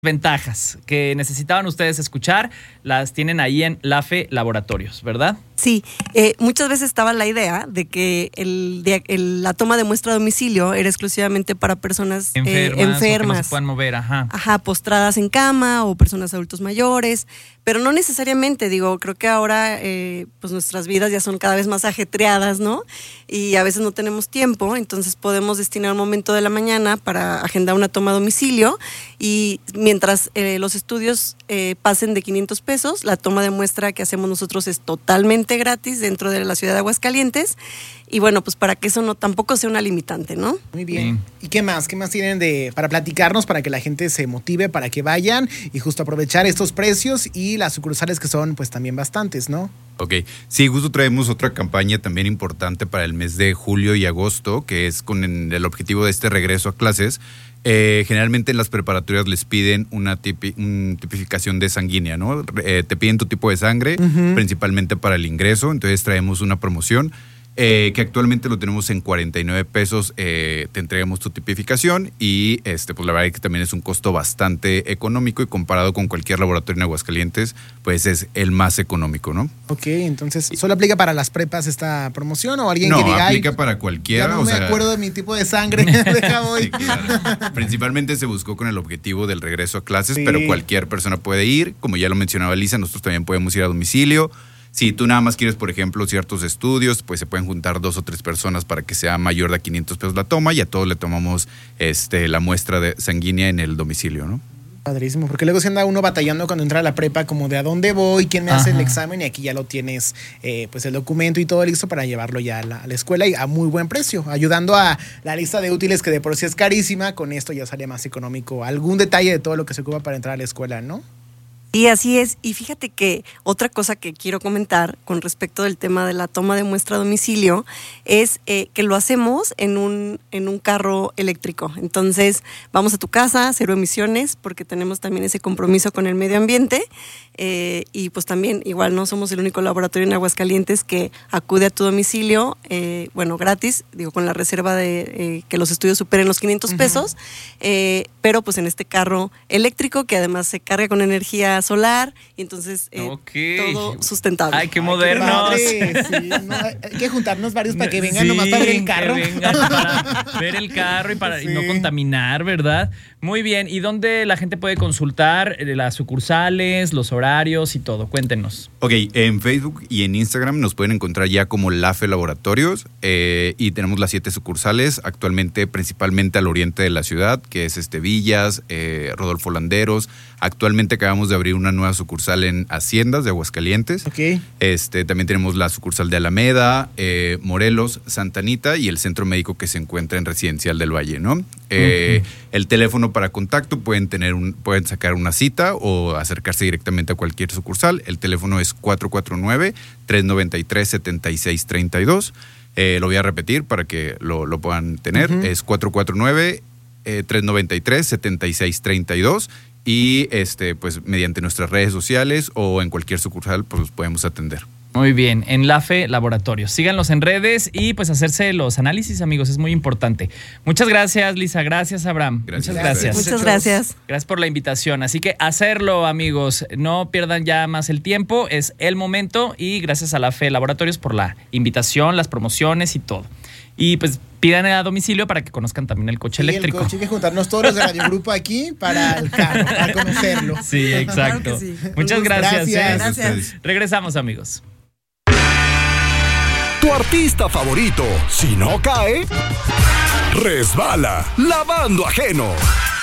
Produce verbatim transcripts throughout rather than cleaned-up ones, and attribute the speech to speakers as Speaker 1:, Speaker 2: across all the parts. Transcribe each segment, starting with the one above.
Speaker 1: ventajas que necesitaban ustedes escuchar, las tienen ahí en LAFE Laboratorios, ¿verdad?
Speaker 2: Sí, eh, muchas veces estaba la idea de que el, de, el, la toma de muestra a domicilio era exclusivamente para personas
Speaker 1: enfermas,
Speaker 2: eh, enfermas.
Speaker 1: O que no se puedan mover, ajá.
Speaker 2: Ajá, postradas en cama o personas adultos mayores, pero no necesariamente, digo, creo que ahora eh, pues nuestras vidas ya son cada vez más ajetreadas, ¿no? Y a veces no tenemos tiempo, entonces podemos destinar un momento de la mañana para agendar una toma a domicilio y mientras eh, los estudios eh, pasen de quinientos pesos, la toma de muestra que hacemos nosotros es totalmente gratis dentro de la ciudad de Aguascalientes y bueno, pues para que eso no tampoco sea una limitante, ¿no?
Speaker 3: Muy bien. Sí. ¿Y qué más? ¿Qué más tienen de para platicarnos para que la gente se motive, para que vayan y justo aprovechar estos precios y las sucursales que son pues también bastantes, ¿no?
Speaker 4: Ok, sí, justo traemos otra campaña también importante para el mes de julio y agosto, que es con el objetivo de este regreso a clases. Eh, generalmente en las preparatorias les piden una tipi, un tipificación de sanguínea, ¿no? Eh, te piden tu tipo de sangre, uh-huh. principalmente para el ingreso, entonces traemos una promoción eh, que actualmente lo tenemos en cuarenta y nueve pesos, eh, te entregamos tu tipificación y este, pues la verdad es que también es un costo bastante económico y comparado con cualquier laboratorio en Aguascalientes, pues es el más económico, ¿no?
Speaker 3: Ok, entonces, ¿solo aplica para las prepas esta promoción o alguien
Speaker 4: no,
Speaker 3: que diga?
Speaker 4: No, aplica para cualquiera.
Speaker 3: Ya no
Speaker 4: o
Speaker 3: me
Speaker 4: sea,
Speaker 3: acuerdo de mi tipo de sangre, deja voy.
Speaker 4: Sí, claro. Principalmente se buscó con el objetivo del regreso a clases,
Speaker 3: sí.
Speaker 4: pero cualquier persona puede ir, como ya lo mencionaba Lisa, nosotros también podemos ir a domicilio. Si tú nada más quieres, por ejemplo, ciertos estudios, pues se pueden juntar dos o tres personas para que sea mayor de quinientos pesos la toma y a todos le tomamos este, la muestra de sanguínea en el domicilio, ¿no?
Speaker 3: Padrísimo, porque luego se anda uno batallando cuando entra a la prepa como de a dónde voy, quién me Ajá. hace el examen y aquí ya lo tienes, eh, pues el documento y todo listo para llevarlo ya a la, a la escuela y a muy buen precio, ayudando a la lista de útiles que de por sí es carísima, con esto ya sale más económico algún detalle de todo lo que se ocupa para entrar a la escuela, ¿no?
Speaker 2: Y así es, y fíjate que otra cosa que quiero comentar con respecto del tema de la toma de muestra a domicilio es eh, que lo hacemos en un, en un carro eléctrico. Entonces vamos a tu casa, cero emisiones, porque tenemos también ese compromiso con el medio ambiente eh, y pues también igual no somos el único laboratorio en Aguascalientes que acude a tu domicilio, eh, bueno, gratis, digo con la reserva de eh, que los estudios superen los quinientos pesos, uh-huh. eh, pero pues en este carro eléctrico que además se carga con energía solar y entonces eh, okay. todo sustentable.
Speaker 1: Ay, qué modernos.
Speaker 3: Qué sí, no, hay que juntarnos varios para que vengan sí, nomás para ver el carro.
Speaker 1: Que vengan para ver el carro y para sí. y no contaminar, ¿verdad? Muy bien. ¿Y dónde la gente puede consultar las sucursales, los horarios y todo? Cuéntenos.
Speaker 4: Ok, en Facebook y en Instagram nos pueden encontrar ya como LAFE Laboratorios eh, y tenemos las siete sucursales, actualmente principalmente al oriente de la ciudad, que es este Villas, eh, Rodolfo Landeros. Actualmente acabamos de abrir una nueva sucursal en Haciendas de Aguascalientes.
Speaker 3: Okay.
Speaker 4: Este, también tenemos la sucursal de Alameda, eh, Morelos, Santa Anita y el centro médico que se encuentra en Residencial del Valle, ¿no? Eh, uh-huh. El teléfono para contacto pueden tener un, pueden sacar una cita o acercarse directamente a cualquier sucursal. El teléfono es cuatro cuatro nueve, tres nueve tres, siete seis tres dos. Eh, lo voy a repetir para que lo, lo puedan tener. Uh-huh. Es cuatro cuatro nueve, tres nueve tres, siete seis tres dos. Y este, pues mediante nuestras redes sociales o en cualquier sucursal, pues los podemos atender.
Speaker 1: Muy bien, en LAFE Laboratorios. Síganlos en redes y pues hacerse los análisis, amigos, es muy importante. Muchas gracias, Lisa. Gracias, Abraham.
Speaker 4: Gracias.
Speaker 1: Muchas gracias.
Speaker 2: Muchas gracias.
Speaker 1: Gracias por la invitación. Así que hacerlo, amigos. No pierdan ya más el tiempo. Es el momento y gracias a LAFE Laboratorios por la invitación, las promociones y todo. Y pues pidan a domicilio para que conozcan también el coche
Speaker 3: sí,
Speaker 1: eléctrico.
Speaker 3: El coche, hay que juntarnos todos los de Radio Grupo aquí para el carro, para conocerlo.
Speaker 1: Sí, exacto. Claro sí. Muchas gracias.
Speaker 3: Gracias.
Speaker 1: ¿eh?
Speaker 2: Gracias.
Speaker 1: Regresamos, amigos.
Speaker 5: Tu artista favorito, si no cae, resbala, lavando ajeno.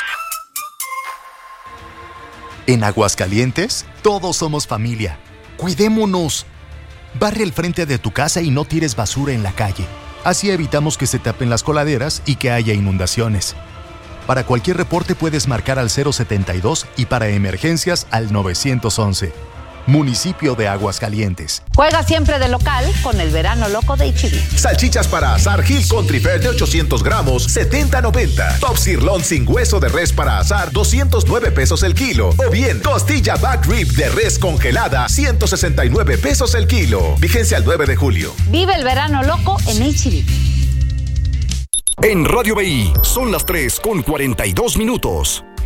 Speaker 6: En Aguascalientes, todos somos familia. Cuidémonos. Barre el frente de tu casa y no tires basura en la calle. Así evitamos que se tapen las coladeras y que haya inundaciones. Para cualquier reporte puedes marcar al cero setenta y dos y para emergencias al nueve once. Municipio de Aguascalientes.
Speaker 7: Juega siempre de local con el verano loco de H E B.
Speaker 5: Salchichas para asar Hill Country Fair de ochocientos gramos, setenta noventa. Top Sirloin sin hueso de res para asar, doscientos nueve pesos el kilo. O bien, costilla back rib de res congelada, ciento sesenta y nueve pesos el kilo. Vigencia el nueve de julio.
Speaker 7: Vive el verano loco en H E B.
Speaker 5: En Radio B I son las tres con cuarenta y dos minutos.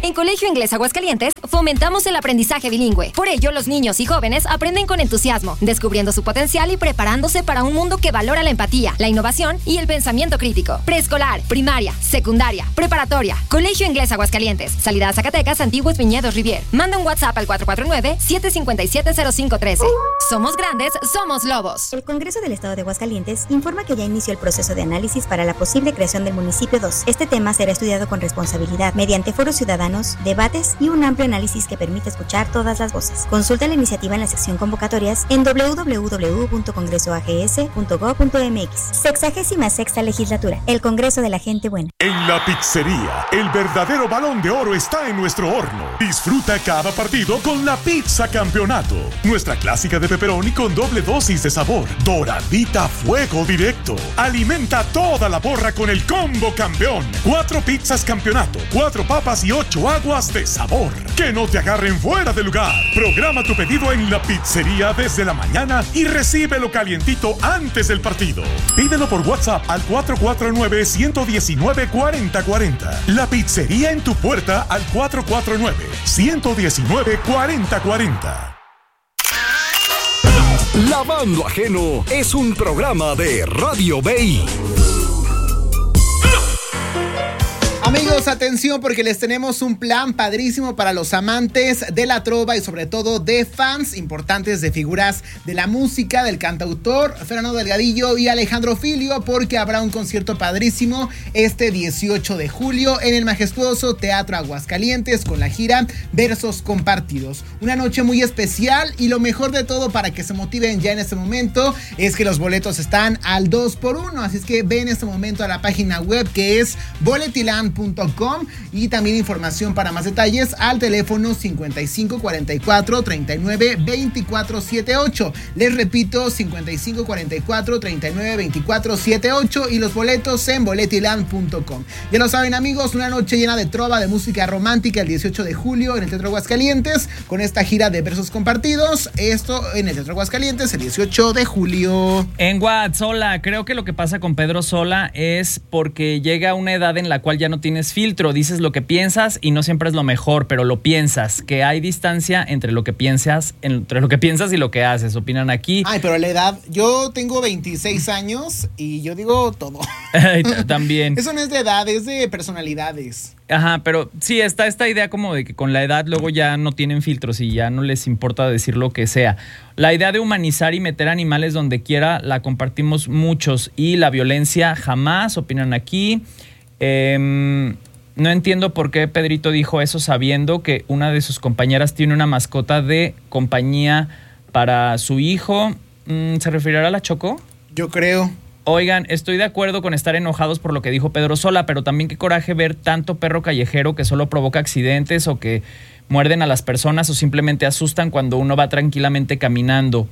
Speaker 8: En Colegio Inglés Aguascalientes fomentamos el aprendizaje bilingüe. Por ello, los niños y jóvenes aprenden con entusiasmo, descubriendo su potencial y preparándose para un mundo que valora la empatía, la innovación y el pensamiento crítico. Preescolar, primaria, secundaria, preparatoria. Colegio Inglés Aguascalientes. Salida a Zacatecas, Antiguos Viñedos Rivier. Manda un WhatsApp al cuatro cuatro nueve, siete cinco siete, cero cinco uno tres. Somos grandes, somos lobos.
Speaker 9: El Congreso del Estado de Aguascalientes informa que ya inició el proceso de análisis para la posible creación del municipio dos. Este tema será estudiado con responsabilidad mediante foros ciudadanos, debates y un amplio análisis que permite escuchar todas las voces. Consulta la iniciativa en la sección convocatorias en doble u doble u doble u punto congreso a g s punto gob punto m x. Sexagésima sexta legislatura. El Congreso de la Gente Buena.
Speaker 10: En la pizzería, el verdadero Balón de Oro está en nuestro horno. Disfruta cada partido con la pizza campeonato. Nuestra clásica de pepperoni con doble dosis de sabor. Doradita a fuego directo. Alimenta toda la porra con el combo campeón. Cuatro pizzas campeonato, cuatro papas y ocho aguas de sabor. Que no te agarren fuera de lugar. Programa tu pedido en la pizzería desde la mañana y recíbelo calientito antes del partido. Pídelo por WhatsApp al cuatro cuatro nueve, uno uno nueve, cuatro cero cuatro cero. La pizzería en tu puerta al cuatro cuatro nueve, uno uno nueve, cuatro cero cuatro cero.
Speaker 11: Lavando Ajeno es un programa de Radio B I.
Speaker 3: Amigos, atención porque les tenemos un plan padrísimo para los amantes de la trova y sobre todo de fans importantes de figuras de la música, del cantautor Fernando Delgadillo y Alejandro Filio, porque habrá un concierto padrísimo este dieciocho de julio en el majestuoso Teatro Aguascalientes con la gira Versos Compartidos. Una noche muy especial y lo mejor de todo para que se motiven ya en este momento es que los boletos están al dos por uno, así es que ven en este momento a la página web que es boletiland punto com y también información para más detalles al teléfono cincuenta y cinco cuarenta y cuatro, treinta y nueve, veinticuatro setenta y ocho. Les repito, cincuenta y cinco cuarenta y cuatro, treinta y nueve, veinticuatro setenta y ocho y los boletos en boletiland punto com. Ya lo saben, amigos, una noche llena de trova, de música romántica el dieciocho de julio en el Teatro Aguascalientes con esta gira de Versos Compartidos. Esto en el Teatro Aguascalientes el dieciocho de julio.
Speaker 1: En What, Sola, creo que lo que pasa con Pedro Sola es porque llega a una edad en la cual ya no tienes filtro, dices lo que piensas y no siempre es lo mejor, pero lo piensas, que hay distancia entre lo que piensas, entre lo que piensas y lo que haces, opinan aquí.
Speaker 3: Ay, pero la edad, yo tengo veintiséis años y yo digo todo.
Speaker 1: También.
Speaker 3: Eso no es de edad, es de personalidades.
Speaker 1: Ajá, pero sí, está esta idea como de que con la edad luego ya no tienen filtros y ya no les importa decir lo que sea. La idea de humanizar y meter animales donde quiera la compartimos muchos y la violencia jamás, opinan aquí. Eh, no entiendo por qué Pedrito dijo eso sabiendo que una de sus compañeras tiene una mascota de compañía para su hijo. ¿Se referirá a la Choco?
Speaker 3: Yo creo.
Speaker 1: Oigan, estoy de acuerdo con estar enojados por lo que dijo Pedro Sola, pero también qué coraje ver tanto perro callejero que solo provoca accidentes o que muerden a las personas o simplemente asustan cuando uno va tranquilamente caminando.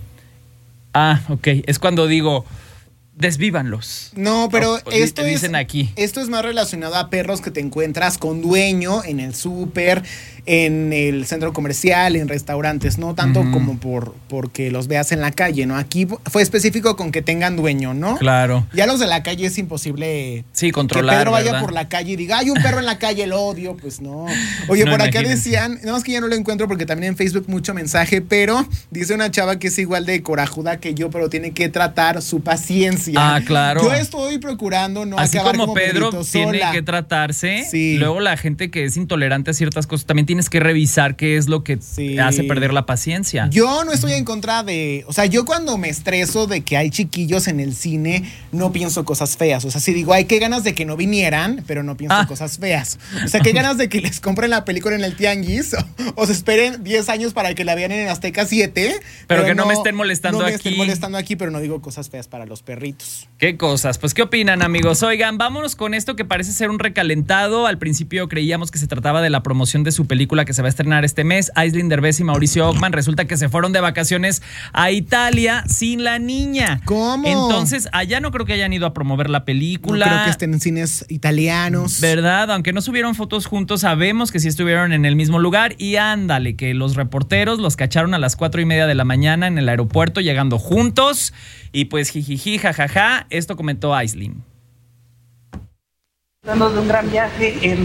Speaker 1: Ah, ok. Es cuando digo... desvívanlos.
Speaker 3: No, pero
Speaker 1: o,
Speaker 3: esto
Speaker 1: dicen
Speaker 3: es
Speaker 1: aquí.
Speaker 3: Esto es más relacionado a perros que te encuentras con dueño en el súper, en el centro comercial, en restaurantes, no tanto uh-huh. como por porque los veas en la calle, ¿no? Aquí fue específico con que tengan dueño, ¿no?
Speaker 1: Claro.
Speaker 3: Ya los de la calle es imposible
Speaker 1: sí, controlar,
Speaker 3: que Pedro vaya
Speaker 1: ¿verdad?
Speaker 3: por la calle y diga, hay un perro en la calle, lo odio, pues no. Oye, no, por acá imagínense. Decían, no es que ya no lo encuentro porque también en Facebook mucho mensaje, pero dice una chava que es igual de corajuda que yo, pero tiene que tratar su paciencia.
Speaker 1: Ah, claro.
Speaker 3: Yo estoy procurando no
Speaker 1: así
Speaker 3: acabar
Speaker 1: como,
Speaker 3: como
Speaker 1: Pedro tiene
Speaker 3: sola.
Speaker 1: que tratarse.
Speaker 3: Sí.
Speaker 1: Luego la gente que es intolerante a ciertas cosas también tienes que revisar qué es lo que sí. hace perder la paciencia.
Speaker 3: Yo no estoy en contra de, o sea, yo cuando me estreso de que hay chiquillos en el cine no pienso cosas feas. O sea, si digo, hay qué ganas de que no vinieran, pero no pienso ah. cosas feas. O sea, qué ganas de que les compren la película en el tianguis o, o se esperen diez años para que la vean en Azteca siete.
Speaker 1: Pero, pero que no, no me estén molestando
Speaker 3: no me
Speaker 1: aquí.
Speaker 3: estén molestando aquí, pero no digo cosas feas para los perritos.
Speaker 1: ¿Qué cosas? Pues, ¿qué opinan, amigos? Oigan, vámonos con esto que parece ser un recalentado. Al principio creíamos que se trataba de la promoción de su película que se va a estrenar este mes. Aislinn Derbez y Mauricio Ockman resulta que se fueron de vacaciones a Italia sin la niña.
Speaker 3: ¿Cómo?
Speaker 1: Entonces, allá no creo que hayan ido a promover la película.
Speaker 3: No creo que estén en cines italianos.
Speaker 1: ¿Verdad? Aunque no subieron fotos juntos, sabemos que sí estuvieron en el mismo lugar. Y ándale, que los reporteros los cacharon a las cuatro y media de la mañana en el aeropuerto llegando juntos. Y pues jijiji, jajaja, esto comentó Aislinn.
Speaker 12: Hablando de un gran viaje en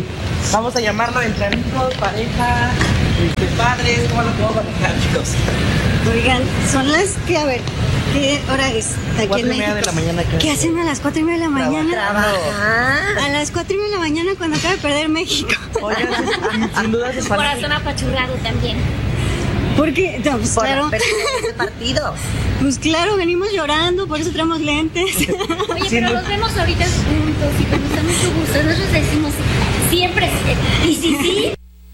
Speaker 12: Vamos a llamarlo entre amigos, pareja, este, padres, ¿cómo lo podemos manejar, chicos?
Speaker 13: Oigan, son las que, a ver, ¿qué hora es? Aquí
Speaker 12: Cuatro
Speaker 13: en
Speaker 12: y media
Speaker 13: México.
Speaker 12: de la mañana. ¿Qué,
Speaker 13: ¿Qué hacen a las cuatro y media de la mañana?
Speaker 12: Trabajando.
Speaker 13: A las cuatro y media de la mañana cuando acaba de perder México.
Speaker 12: Oigan, sin, sin duda es
Speaker 14: Corazón apachurrado también.
Speaker 13: Porque, no, pues
Speaker 14: Por
Speaker 13: claro.
Speaker 14: haber perdido ese partido.
Speaker 13: Pues claro, venimos llorando, por eso traemos lentes.
Speaker 14: Oye, pero nos vemos ahorita juntos y con gusta mucho gusto. Nosotros decimos siempre, y sí, sí.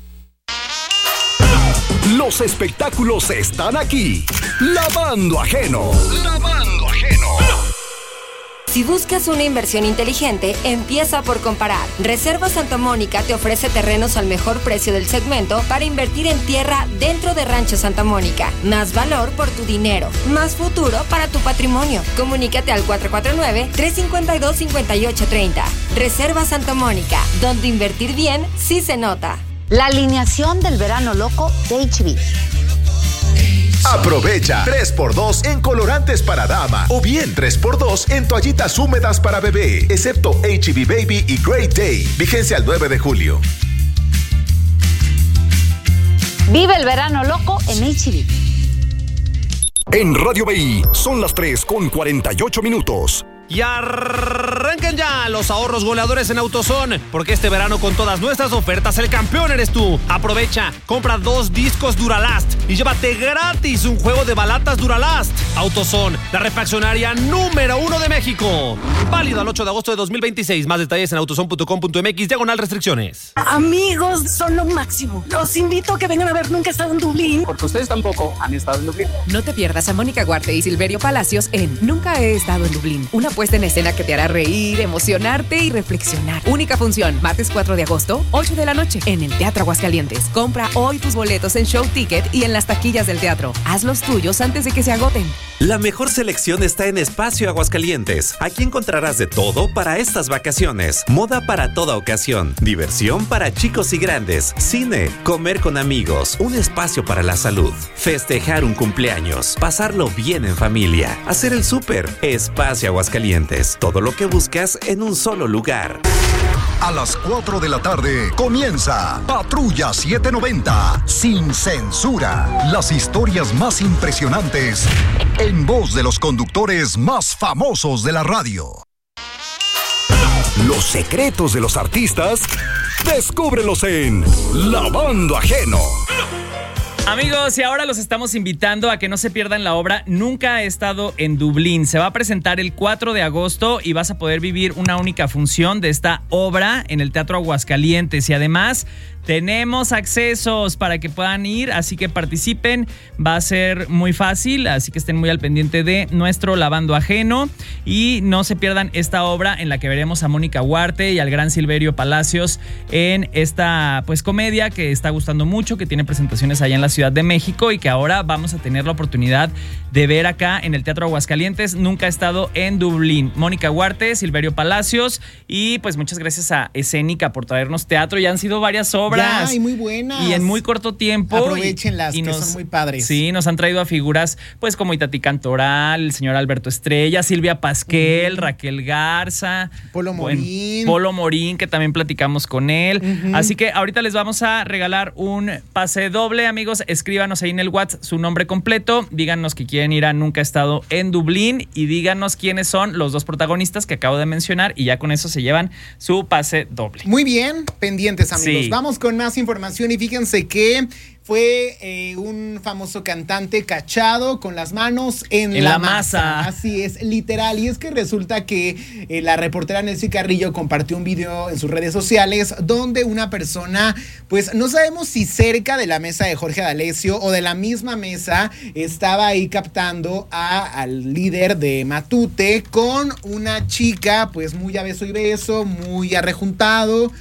Speaker 11: Los espectáculos están aquí. Lavando Ajeno. Lavando Ajeno.
Speaker 8: Si buscas una inversión inteligente, empieza por comparar. Reserva Santa Mónica te ofrece terrenos al mejor precio del segmento para invertir en tierra dentro de Rancho Santa Mónica. Más valor por tu dinero, más futuro para tu patrimonio. Comunícate al cuatro cuatro nueve, tres cinco dos, cinco ocho tres cero. Reserva Santa Mónica, donde invertir bien sí se nota.
Speaker 7: La alineación del verano loco de H B.
Speaker 5: Aprovecha tres por dos en colorantes para dama o bien tres por dos en toallitas húmedas para bebé, excepto H B Baby y Great Day. Vigencia al nueve de julio.
Speaker 7: Vive el verano loco en H B.
Speaker 11: En Radio B I son las tres con cuarenta y ocho minutos.
Speaker 15: Y arrancan ya los ahorros goleadores en AutoZone, porque este verano con todas nuestras ofertas el campeón eres tú. Aprovecha, compra dos discos Duralast y llévate gratis un juego de balatas Duralast. AutoZone, la refaccionaria número uno de México. Válido al ocho de agosto de dos mil veintiséis. Más detalles en autozone punto com punto m x, diagonal restricciones.
Speaker 16: Amigos, son lo máximo. Los invito a que vengan a ver Nunca he estado en Dublín.
Speaker 17: Porque ustedes tampoco han estado en Dublín.
Speaker 18: No te pierdas a Mónica Huarte y Silverio Palacios en Nunca he estado en Dublín. Una puesta en escena que te hará reír, emocionarte y reflexionar. Única función, martes cuatro de agosto, ocho de la noche, en el Teatro Aguascalientes. Compra hoy tus boletos en Show Ticket y en las taquillas del teatro. Haz los tuyos antes de que se agoten.
Speaker 19: La mejor selección está en Espacio Aguascalientes. Aquí encontrarás de todo para estas vacaciones. Moda para toda ocasión, diversión para chicos y grandes, cine, comer con amigos, un espacio para la salud, festejar un cumpleaños, pasarlo bien en familia, hacer el súper. Espacio Aguascalientes. Todo lo que buscas en un solo lugar.
Speaker 6: A las cuatro de la tarde comienza Patrulla setecientos noventa, sin censura. Las historias más impresionantes en voz de los conductores más famosos de la radio.
Speaker 11: Los secretos de los artistas, descúbrelos en Lavando Ajeno.
Speaker 1: Amigos, y ahora los estamos invitando a que no se pierdan la obra Nunca he estado en Dublín. Se va a presentar el cuatro de agosto y vas a poder vivir una única función de esta obra en el Teatro Aguascalientes. Y además tenemos accesos para que puedan ir, así que participen. Va a ser muy fácil, así que estén muy al pendiente de nuestro Lavando Ajeno. Y no se pierdan esta obra en la que veremos a Mónica Huarte y al gran Silverio Palacios en esta pues comedia que está gustando mucho, que tiene presentaciones allá en la Ciudad de México y que ahora vamos a tener la oportunidad de ver acá en el Teatro Aguascalientes. Nunca he estado en Dublín. Mónica Huarte, Silverio Palacios, y pues muchas gracias a Escénica por traernos teatro. Ya han sido varias obras.
Speaker 3: Ya, y muy buenas.
Speaker 1: Y en muy corto tiempo.
Speaker 3: Aprovechenlas,
Speaker 1: y, y
Speaker 3: que
Speaker 1: nos,
Speaker 3: son muy padres.
Speaker 1: Sí, nos han traído a figuras pues como Itatí Cantoral, el señor Alberto Estrella, Silvia Pasquel, uh-huh. Raquel Garza,
Speaker 3: Polo Morín.
Speaker 1: Bueno, Polo Morín, que también platicamos con él.
Speaker 3: Uh-huh.
Speaker 1: Así que ahorita les vamos a regalar un pase doble, amigos. Escríbanos ahí en el WhatsApp su nombre completo, díganos que quieren ir a Nunca he estado en Dublín y díganos quiénes son los dos protagonistas que acabo de mencionar y ya con eso se llevan su pase doble.
Speaker 3: Muy bien, pendientes, amigos.
Speaker 1: Sí.
Speaker 3: Vamos con más información y fíjense que fue eh, un famoso cantante cachado con las manos en,
Speaker 1: en
Speaker 3: la,
Speaker 1: la
Speaker 3: masa.
Speaker 1: masa.
Speaker 3: Así es, literal. Y es que resulta que eh, la reportera Nelcy Carrillo compartió un video en sus redes sociales donde una persona, pues no sabemos si cerca de la mesa de Jorge D'Alessio o de la misma mesa, estaba ahí captando a, al líder de Matute con una chica, pues muy a beso y beso, muy arrejuntado,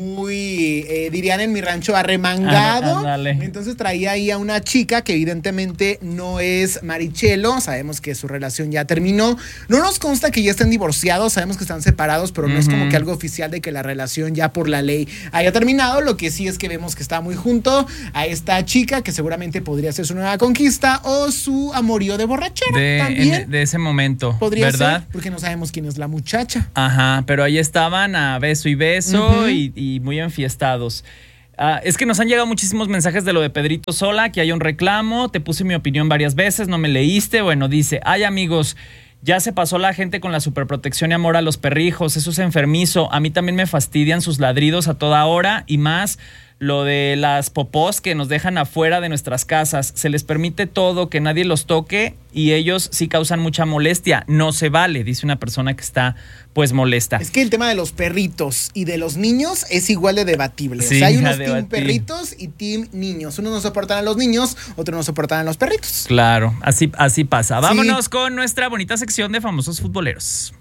Speaker 3: muy, eh, dirían en mi rancho, arremangado.
Speaker 1: Ah,
Speaker 3: Entonces traía ahí a una chica que evidentemente no es Marichelo. Sabemos que su relación ya terminó. No nos consta que ya estén divorciados, sabemos que están separados, pero no uh-huh. es como que algo oficial de que la relación ya por la ley haya terminado. Lo que sí es que vemos que está muy junto a esta chica que seguramente podría ser su nueva conquista o su amorío de borrachera
Speaker 1: de,
Speaker 3: también.
Speaker 1: En, de ese momento,
Speaker 3: podría
Speaker 1: ¿verdad?
Speaker 3: ser, porque no sabemos quién es la muchacha.
Speaker 1: Ajá, pero ahí estaban a beso y beso uh-huh. y y muy enfiestados. Uh, es que nos han llegado muchísimos mensajes de lo de Pedrito Sola, que hay un reclamo, te puse mi opinión varias veces, no me leíste. Bueno, dice, ay amigos, ya se pasó la gente con la superprotección y amor a los perrijos, eso es enfermizo, a mí también me fastidian sus ladridos a toda hora y más lo de las popós que nos dejan afuera de nuestras casas. Se les permite todo, que nadie los toque y ellos sí causan mucha molestia. No se vale, dice una persona que está pues molesta.
Speaker 3: Es que el tema de los perritos y de los niños es igual de debatible.
Speaker 1: Sí,
Speaker 3: o sea, hay unos
Speaker 1: debatir.
Speaker 3: team perritos y team niños. Unos no soportan a los niños, otros no soportan a los perritos.
Speaker 1: Claro, así, así pasa. Vámonos sí. con nuestra bonita sección de famosos futboleros.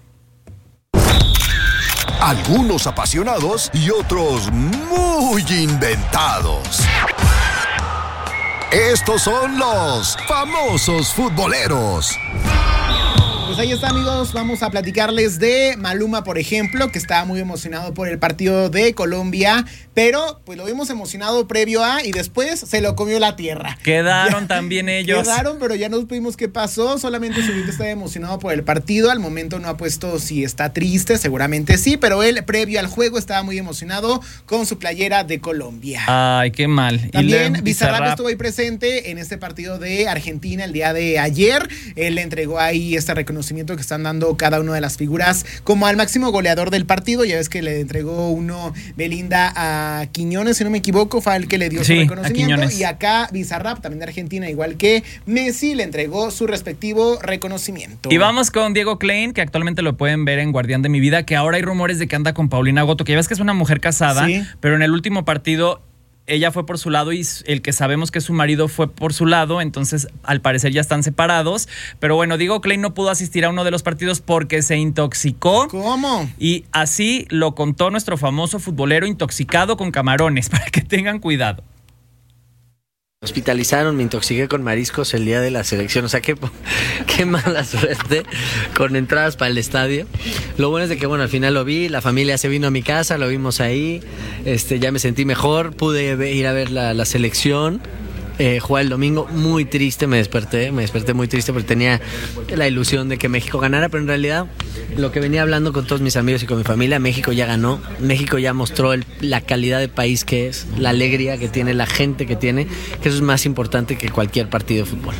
Speaker 11: Algunos apasionados y otros muy inventados. Estos son los famosos futboleros.
Speaker 3: Pues ahí está, amigos, vamos a platicarles de Maluma, por ejemplo, que estaba muy emocionado por el partido de Colombia, pero pues lo vimos emocionado previo a y después se lo comió la tierra.
Speaker 1: Quedaron
Speaker 3: ya,
Speaker 1: también ellos.
Speaker 3: Quedaron, pero ya no supimos qué pasó, solamente su vida estaba emocionado por el partido, al momento no ha puesto si está triste, seguramente sí, pero él previo al juego estaba muy emocionado con su playera de Colombia.
Speaker 1: Ay, qué mal.
Speaker 3: También Bizarrap estuvo ahí presente en este partido de Argentina el día de ayer, él le entregó ahí este reconocimiento que están dando cada una de las figuras como al máximo goleador del partido. Ya ves que le entregó uno Belinda a Quiñones, si no me equivoco, fue el que le dio
Speaker 1: sí,
Speaker 3: su reconocimiento.
Speaker 1: A
Speaker 3: y acá Bizarrap, también de Argentina, igual que Messi, le entregó su respectivo reconocimiento.
Speaker 1: Y vamos con Diego Klein, que actualmente lo pueden ver en Guardián de mi vida, que ahora hay rumores de que anda con Paulina Goto, que ya ves que es una mujer casada, sí. pero en el último partido ella fue por su lado y el que sabemos que es su marido fue por su lado, entonces al parecer ya están separados. Pero bueno, Diego Klein no pudo asistir a uno de los partidos porque se intoxicó.
Speaker 3: ¿Cómo?
Speaker 1: Y así lo contó nuestro famoso futbolero, intoxicado con camarones, para que tengan cuidado.
Speaker 20: Hospitalizaron, me intoxiqué con mariscos el día de la selección, o sea, qué, qué mala suerte con entradas para el estadio. Lo bueno es de que, bueno, al final lo vi, la familia se vino a mi casa, lo vimos ahí, este, ya me sentí mejor, pude ir a ver la, la selección. Eh, jugar el domingo, muy triste, me desperté, me desperté muy triste porque tenía la ilusión de que México ganara, pero en realidad lo que venía hablando con todos mis amigos y con mi familia, México ya ganó, México ya mostró el, la calidad de país que es, la alegría que tiene, la gente que tiene, que eso es más importante que cualquier partido de fútbol.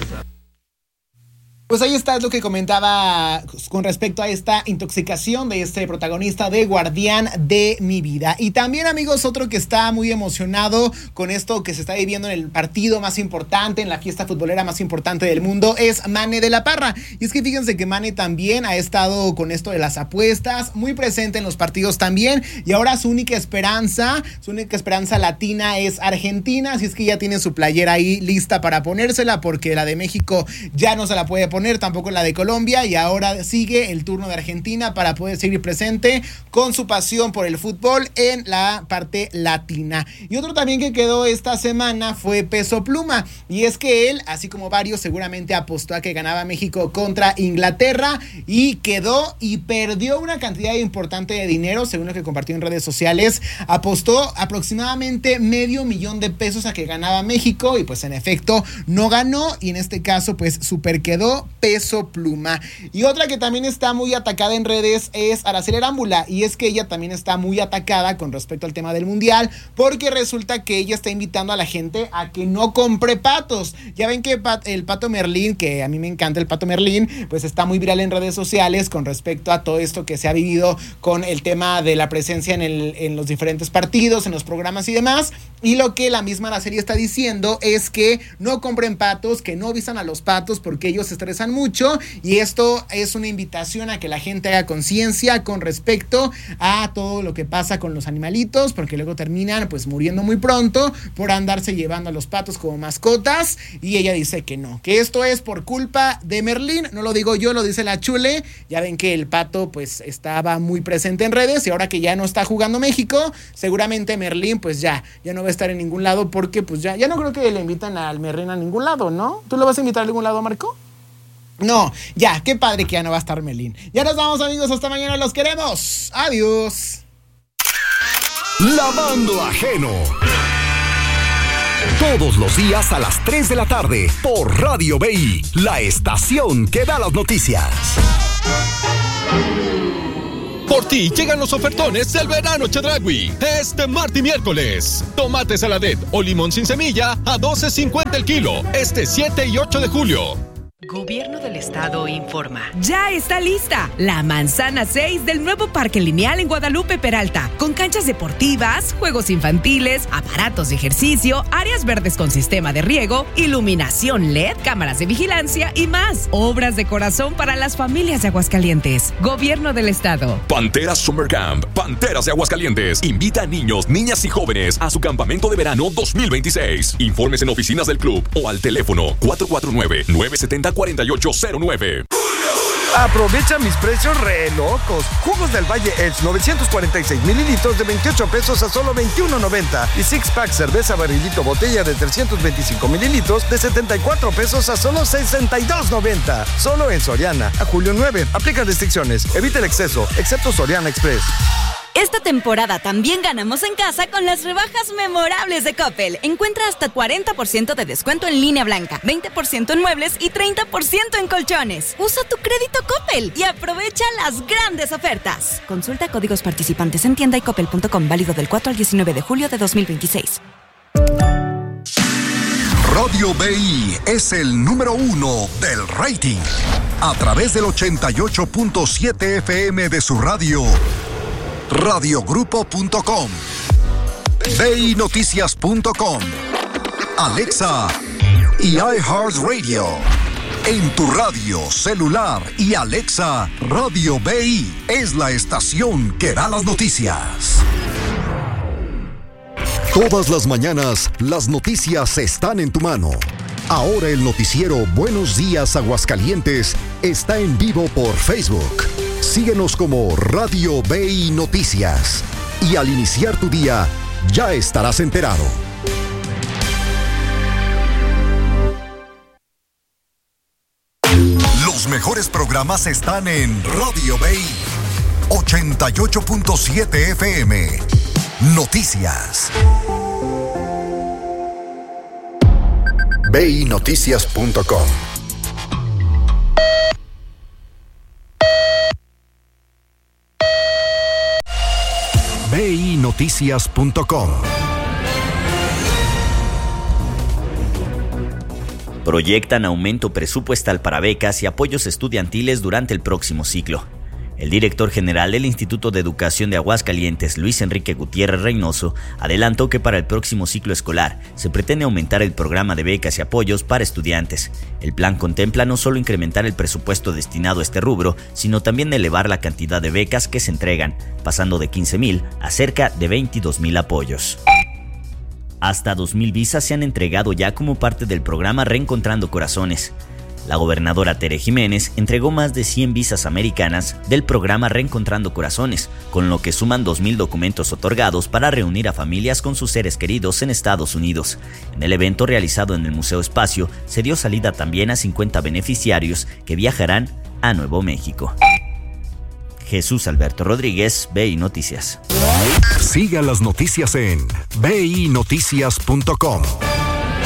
Speaker 3: Pues ahí está lo que comentaba con respecto a esta intoxicación de este protagonista de Guardián de mi vida. Y también, amigos, otro que está muy emocionado con esto que se está viviendo en el partido más importante, en la fiesta futbolera más importante del mundo, es Mane de la Parra. Y es que fíjense que Mane también ha estado con esto de las apuestas, muy presente en los partidos también, y ahora su única esperanza, su única esperanza latina es Argentina, así es que ya tiene su playera ahí lista para ponérsela, porque la de México ya no se la puede poner, tampoco la de Colombia, y ahora sigue el turno de Argentina para poder seguir presente con su pasión por el fútbol en la parte latina. Y otro también que quedó esta semana fue Peso Pluma, y es que él, así como varios, seguramente apostó a que ganaba México contra Inglaterra y quedó y perdió una cantidad importante de dinero, según lo que compartió en redes sociales. Apostó aproximadamente medio millón de pesos a que ganaba México y pues en efecto no ganó, y en este caso pues super quedó Peso Pluma. Y otra que también está muy atacada en redes es Araceli Arámbula, y es que ella también está muy atacada con respecto al tema del mundial, porque resulta que ella está invitando a la gente a que no compre patos. Ya ven que el pato Merlín, que a mí me encanta el pato Merlín, pues está muy viral en redes sociales con respecto a todo esto que se ha vivido con el tema de la presencia en, el, en los diferentes partidos, en los programas y demás. Y lo que la misma Araceli está diciendo es que no compren patos, que no vistan a los patos porque ellos se estresan mucho, y esto es una invitación a que la gente haga conciencia con respecto a todo lo que pasa con los animalitos, porque luego terminan pues muriendo muy pronto por andarse llevando a los patos como mascotas. Y ella dice que no, que esto es por culpa de Merlín, no lo digo yo, lo dice la Chule. Ya ven que el pato pues estaba muy presente en redes, y ahora que ya no está jugando México, seguramente Merlín pues ya, ya no va a estar en ningún lado, porque pues ya, ya no creo que le invitan al Merlín a ningún lado, ¿no? ¿Tú lo vas a invitar a algún lado, Marco? No, ya, qué padre que ya no va a estar Merlín. Ya nos vamos, amigos, hasta mañana, los queremos. Adiós.
Speaker 11: Lavando Ajeno. Todos los días a las tres de la tarde por Radio B I, la estación que da las noticias.
Speaker 21: Por ti llegan los ofertones del verano Chedraui. Este martes y miércoles. Tomate saladet o limón sin semilla a doce cincuenta el kilo. Este siete y ocho de julio.
Speaker 18: Gobierno del Estado informa. Ya está lista la manzana seis del nuevo Parque Lineal en Guadalupe Peralta, con canchas deportivas, juegos infantiles, aparatos de ejercicio, áreas verdes con sistema de riego, iluminación L E D, cámaras de vigilancia y más. Obras de corazón para las familias de Aguascalientes. Gobierno del Estado.
Speaker 10: Panteras Summer Camp. Panteras de Aguascalientes invita a niños, niñas y jóvenes a su campamento de verano dos mil veintiséis. Informes en oficinas del club o al teléfono cuatro cuatro nueve, nueve siete cero, cuatro ocho cero nueve.
Speaker 22: Aprovecha mis precios re locos. Jugos del Valle Edge novecientos cuarenta y seis mililitros de veintiocho pesos a solo veintiuno noventa. Y Six Pack cerveza barrilito botella de trescientos veinticinco mililitros de setenta y cuatro pesos a solo sesenta y dos noventa. Solo en Soriana. A julio nueve. Aplica restricciones. Evita el exceso, excepto Soriana Express.
Speaker 23: Esta temporada también ganamos en casa con las rebajas memorables de Coppel. Encuentra hasta cuarenta por ciento de descuento en línea blanca, veinte por ciento en muebles y treinta por ciento en colchones. Usa tu crédito Coppel y aprovecha las grandes ofertas. Consulta códigos participantes en tienda y coppel punto com, válido del cuatro al diecinueve de julio de dos mil veintiséis.
Speaker 11: Radio B I es el número uno del rating. A través del ochenta y ocho punto siete F M de su radio, radiogrupo punto com, B I Noticias punto com, Alexa y iHeartRadio. En tu radio, celular y Alexa, Radio B I es la estación que da las noticias. Todas las mañanas, las noticias están en tu mano. Ahora el noticiero Buenos Días Aguascalientes está en vivo por Facebook. Síguenos como Radio B I Noticias. Y al iniciar tu día, ya estarás enterado. Los mejores programas están en Radio B I ochenta y ocho punto siete F M. Noticias. B I Noticias punto com. B I Noticias punto com.
Speaker 24: Proyectan aumento presupuestal para becas y apoyos estudiantiles durante el próximo ciclo. El director general del Instituto de Educación de Aguascalientes, Luis Enrique Gutiérrez Reynoso, adelantó que para el próximo ciclo escolar se pretende aumentar el programa de becas y apoyos para estudiantes. El plan contempla no solo incrementar el presupuesto destinado a este rubro, sino también elevar la cantidad de becas que se entregan, pasando de quince mil a cerca de veintidós mil apoyos. Hasta dos mil visas se han entregado ya como parte del programa Reencontrando Corazones. La gobernadora Tere Jiménez entregó más de cien visas americanas del programa Reencontrando Corazones, con lo que suman dos mil documentos otorgados para reunir a familias con sus seres queridos en Estados Unidos. En el evento realizado en el Museo Espacio, se dio salida también a cincuenta beneficiarios que viajarán a Nuevo México. Jesús Alberto Rodríguez, B I Noticias.
Speaker 11: Siga las noticias en B I Noticias punto com.